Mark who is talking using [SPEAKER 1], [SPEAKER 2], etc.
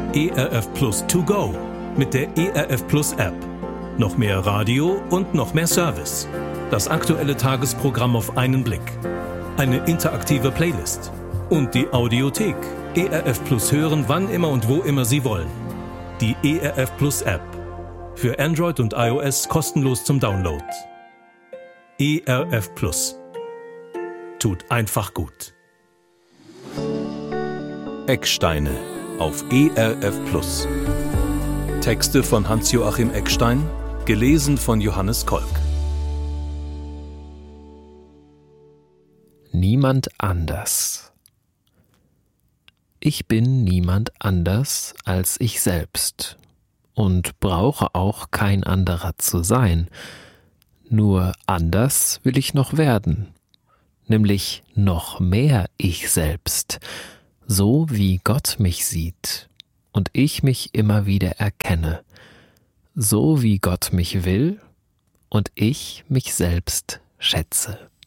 [SPEAKER 1] ERF Plus To Go mit der ERF Plus App. Noch mehr Radio und noch mehr Service. Das aktuelle Tagesprogramm auf einen Blick. Eine interaktive Playlist. Und die Audiothek. ERF Plus hören, wann immer und wo immer Sie wollen. Die ERF Plus App. Für Android und iOS kostenlos zum Download. ERF Plus. Tut einfach gut. Ecksteine auf ERF Plus. Texte von Hans-Joachim Eckstein, gelesen von Johannes Kolk.
[SPEAKER 2] Niemand anders. Ich bin niemand anders als ich selbst und brauche auch kein anderer zu sein. Nur anders will ich noch werden, nämlich noch mehr ich selbst, so wie Gott mich sieht und ich mich immer wieder erkenne, so wie Gott mich will und ich mich selbst schätze.